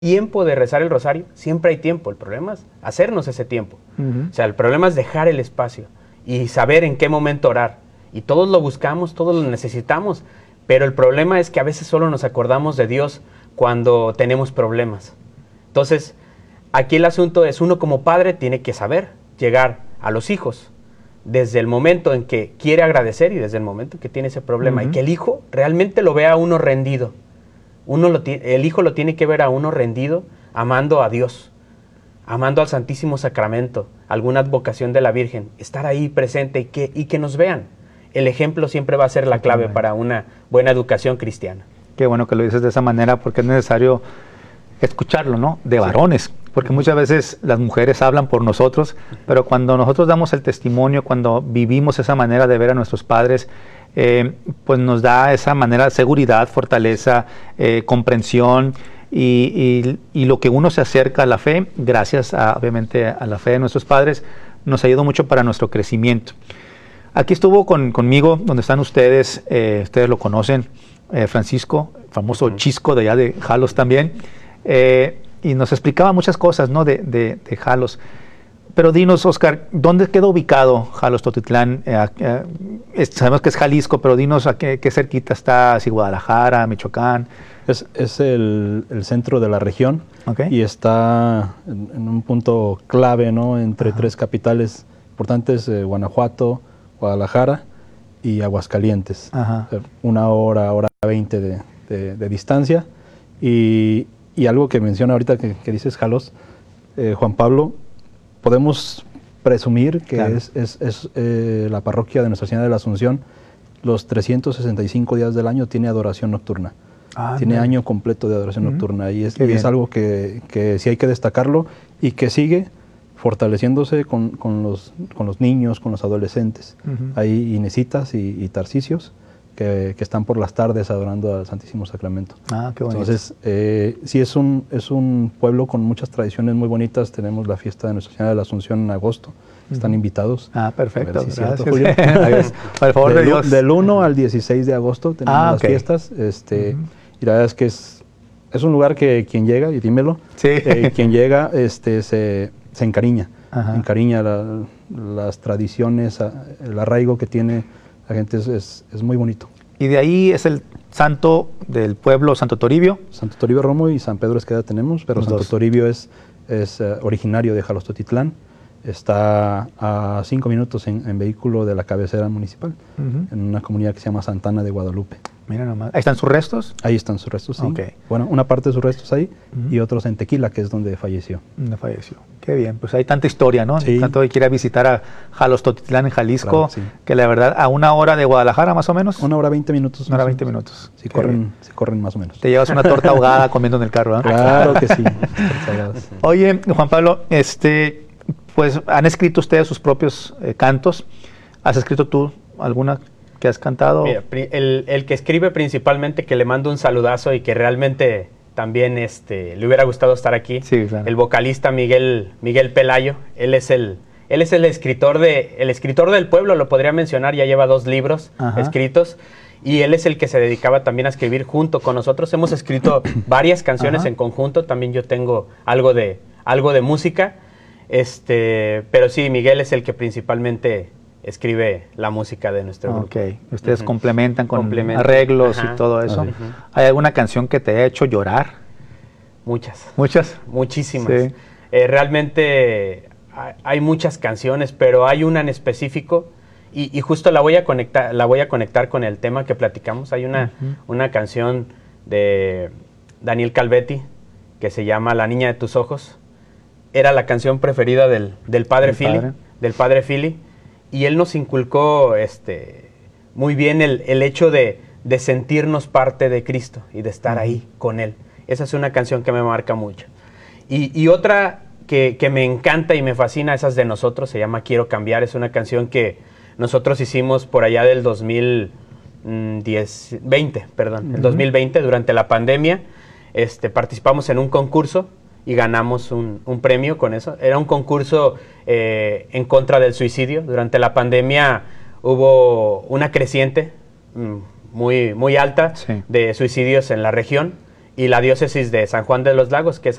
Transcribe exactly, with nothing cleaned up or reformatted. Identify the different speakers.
Speaker 1: tiempo de rezar el rosario, siempre hay tiempo. El problema es hacernos ese tiempo. Uh-huh. O sea, el problema es dejar el espacio y saber en qué momento orar. Y todos lo buscamos, todos lo necesitamos, pero el problema es que a veces solo nos acordamos de Dios cuando tenemos problemas. Entonces, aquí el asunto es, uno como padre tiene que saber llegar a los hijos desde el momento en que quiere agradecer y desde el momento en que tiene ese problema. Uh-huh. Y que el hijo realmente lo vea a uno rendido. Uno lo el hijo lo tiene que ver a uno rendido, amando a Dios, amando al Santísimo Sacramento, alguna advocación de la Virgen, estar ahí presente y que, y que nos vean. El ejemplo siempre va a ser la clave para una buena educación cristiana.
Speaker 2: Qué bueno que lo dices de esa manera, porque es necesario escucharlo, ¿no? De varones, sí. Porque muchas veces las mujeres hablan por nosotros, pero cuando nosotros damos el testimonio, cuando vivimos esa manera de ver a nuestros padres, eh, pues nos da esa manera de seguridad, fortaleza, eh, comprensión, y, y, y lo que uno se acerca a la fe, gracias a, obviamente a la fe de nuestros padres, nos ayudó mucho para nuestro crecimiento. Aquí estuvo con, conmigo, donde están ustedes, eh, ustedes lo conocen, eh, Francisco, famoso uh-huh. Chisco de allá de Jalos también, eh, y nos explicaba muchas cosas, ¿no? de, de, de Jalos. Pero dinos, Oscar, ¿dónde queda ubicado Jalos Totitlán? Eh, eh, sabemos que es Jalisco, pero dinos a qué, qué cerquita está, si Guadalajara, Michoacán.
Speaker 3: Es, es el, el centro de la región, okay. Y está en, en un punto clave, ¿no? Entre Ajá. tres capitales importantes, eh, Guanajuato, Guadalajara y Aguascalientes. Ajá. Una hora, hora veinte de, de, de distancia. Y, y algo que menciona ahorita que, que dices, Jalos, eh, Juan Pablo, podemos presumir que claro. es, es, es eh, la parroquia de Nuestra Señora de la Asunción, los trescientos sesenta y cinco días del año tiene adoración nocturna. Ah, tiene no. año completo de adoración uh-huh. nocturna. Y es, y es algo que, que sí hay que destacarlo y que sigue fortaleciéndose con, con, los, con los niños, con los adolescentes. Uh-huh. Hay Inesitas y, y Tarcisios que, que están por las tardes adorando al Santísimo Sacramento.
Speaker 2: Ah, qué bonito.
Speaker 3: Entonces, eh, sí es un, es un pueblo con muchas tradiciones muy bonitas. Tenemos la fiesta de Nuestra Señora de la Asunción en agosto. Uh-huh. Están invitados.
Speaker 2: Ah, perfecto.
Speaker 3: A ver si
Speaker 2: Gracias.
Speaker 3: Julio.
Speaker 2: Por favor de Dios.
Speaker 3: Del uno al dieciséis de agosto tenemos
Speaker 2: ah,
Speaker 3: las
Speaker 2: okay.
Speaker 3: fiestas. Este, uh-huh. Y la verdad es que es, es un lugar que quien llega, y dímelo,
Speaker 2: sí.
Speaker 3: eh, quien llega este, se, se encariña. Ajá. Encariña la, las tradiciones, el arraigo que tiene la gente es, es, es muy bonito.
Speaker 2: Y de ahí es el santo del pueblo, Santo Toribio.
Speaker 3: Santo Toribio Romo y San Pedro Esqueda tenemos, pero Los Santo dos. Toribio es, es uh, originario de Jalos Totitlán. Está a cinco minutos en, en vehículo de la cabecera municipal, uh-huh. en una comunidad que se llama Santana de Guadalupe.
Speaker 2: Mira nomás. ¿Ahí están sus restos?
Speaker 3: Ahí están sus restos, sí.
Speaker 2: Okay.
Speaker 3: Bueno, una parte de sus restos ahí uh-huh. y otros en Tequila, que es donde falleció.
Speaker 2: Donde falleció. Qué bien. Pues hay tanta historia, ¿no?
Speaker 3: Sí.
Speaker 2: Tanto que quiera visitar a Jalos Totitlán en Jalisco, claro, sí. que la verdad, a una hora de Guadalajara más o menos.
Speaker 3: Una hora veinte minutos.
Speaker 2: Una hora veinte minutos.
Speaker 3: Si corren, si corren más o menos.
Speaker 2: Te llevas una torta ahogada comiendo en el carro, ¿eh?
Speaker 3: Claro que sí.
Speaker 2: Oye, Juan Pablo, este, pues han escrito ustedes sus propios eh, cantos. ¿Has escrito tú alguna que has cantado?
Speaker 1: Mira, el, el que escribe principalmente, que le mando un saludazo y que realmente también este, le hubiera gustado estar aquí,
Speaker 2: sí, claro.
Speaker 1: el vocalista Miguel, Miguel Pelayo. Él es el, él es el escritor de, el escritor del pueblo, lo podría mencionar, ya lleva dos libros Ajá. escritos, y él es el que se dedicaba también a escribir junto con nosotros. Hemos escrito varias canciones Ajá. en conjunto, también yo tengo algo de, algo de música, este, pero sí, Miguel es el que principalmente escribe la música de nuestro grupo.
Speaker 2: Ok, ustedes uh-huh. complementan con
Speaker 1: complementan.
Speaker 2: arreglos
Speaker 1: Ajá.
Speaker 2: y todo eso.
Speaker 1: Uh-huh.
Speaker 2: ¿Hay alguna canción que te haya hecho llorar?
Speaker 1: Muchas.
Speaker 2: ¿Muchas?
Speaker 1: Muchísimas.
Speaker 2: Sí.
Speaker 1: Eh, realmente hay, hay muchas canciones, pero hay una en específico y, y justo la voy a conectar, la voy a conectar con el tema que platicamos. Hay una, uh-huh. una canción de Daniel Calvetti que se llama La niña de tus ojos. Era la canción preferida del, del padre Philly, padre? del padre Philly. Y él nos inculcó este, muy bien el, el hecho de, de sentirnos parte de Cristo y de estar uh-huh. ahí con Él. Esa es una canción que me marca mucho. Y, y otra que, que me encanta y me fascina, esa es de nosotros, se llama Quiero Cambiar. Es una canción que nosotros hicimos por allá del dos mil veinte, perdón, uh-huh. el dos mil veinte, durante la pandemia. Este, participamos en un concurso y ganamos un, un premio con eso. Era un concurso eh, en contra del suicidio. Durante la pandemia hubo una creciente mm, muy, muy alta sí. de suicidios en la región y la diócesis de San Juan de los Lagos, que es